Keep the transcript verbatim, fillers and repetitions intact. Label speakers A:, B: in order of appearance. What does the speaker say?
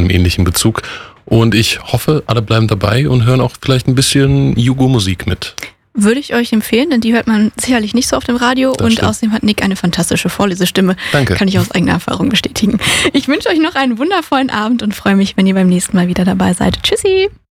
A: einen ähnlichen Bezug. Und ich hoffe, alle bleiben dabei und hören auch vielleicht ein bisschen Jugo-Musik mit.
B: Würde ich euch empfehlen, denn die hört man sicherlich nicht so auf dem Radio. Das und stimmt. Außerdem hat Nick eine fantastische Vorlesestimme.
A: Danke.
B: Kann ich aus eigener Erfahrung bestätigen. Ich wünsche euch noch einen wundervollen Abend und freue mich, wenn ihr beim nächsten Mal wieder dabei seid. Tschüssi!